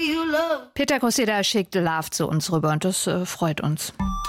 you love. Peter Koseda schickt Love zu uns rüber und das freut uns.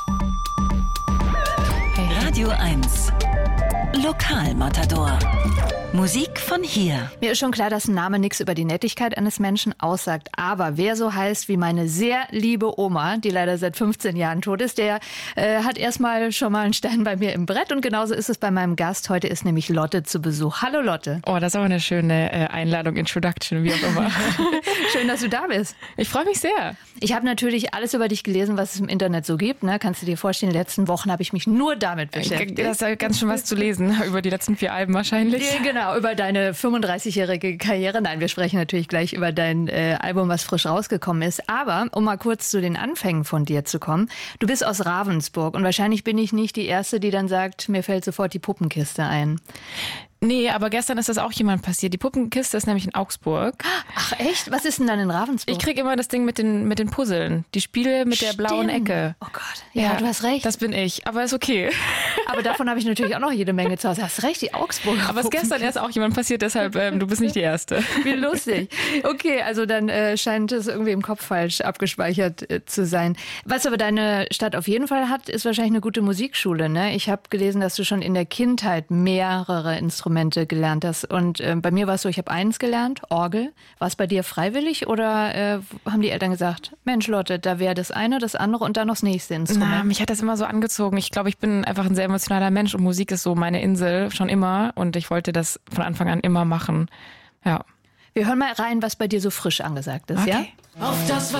Radio 1 Lokalmatador. Musik von hier. Mir ist schon klar, dass ein Name nichts über die Nettigkeit eines Menschen aussagt. Aber wer so heißt wie meine sehr liebe Oma, die leider seit 15 Jahren tot ist, der hat erstmal schon mal einen Stein bei mir im Brett. Und genauso ist es bei meinem Gast. Heute ist nämlich Lotte zu Besuch. Hallo Lotte. Oh, das ist aber eine schöne Einladung, Introduction, wie auch immer. Schön, dass du da bist. Ich freue mich sehr. Ich habe natürlich alles über dich gelesen, was es im Internet so gibt. Ne? Kannst du dir vorstellen, in den letzten Wochen habe ich mich nur damit beschäftigt. Das ist ganz schön was zu lesen, über die letzten 4 Alben wahrscheinlich. Genau, über deine 35-jährige Karriere. Nein, wir sprechen natürlich gleich über dein Album, was frisch rausgekommen ist. Aber um mal kurz zu den Anfängen von dir zu kommen. Du bist aus Ravensburg und wahrscheinlich bin ich nicht die Erste, die dann sagt, mir fällt sofort die Puppenkiste ein. Nee, aber gestern ist das auch jemand passiert. Die Puppenkiste ist nämlich in Augsburg. Ach echt? Was ist denn dann in Ravensburg? Ich krieg immer das Ding mit den Puzzeln. Die Spiele mit der blauen Ecke. Oh Gott. Ja, du hast recht. Das bin ich, aber ist okay. Aber davon habe ich natürlich auch noch jede Menge zu Hause. Hast recht, die Augsburger. Aber es ist gestern erst auch jemand passiert, deshalb du bist nicht die Erste. Wie lustig. Okay, also dann scheint es irgendwie im Kopf falsch abgespeichert zu sein. Was aber deine Stadt auf jeden Fall hat, ist wahrscheinlich eine gute Musikschule. Ne? Ich habe gelesen, dass du schon in der Kindheit mehrere Instrumente gelernt hast. Und bei mir war es so, ich habe eins gelernt, Orgel. War es bei dir freiwillig oder haben die Eltern gesagt, Mensch Lotte, da wäre das eine, das andere und dann noch das nächste Instrument? Na, mich hat das immer so angezogen. Ich glaube, ich bin einfach ein sehr emotionaler Mensch und Musik ist so meine Insel schon immer und ich wollte das von Anfang an immer machen. Ja. Wir hören mal rein, was bei dir so frisch angesagt ist, Okay. ja? Auf das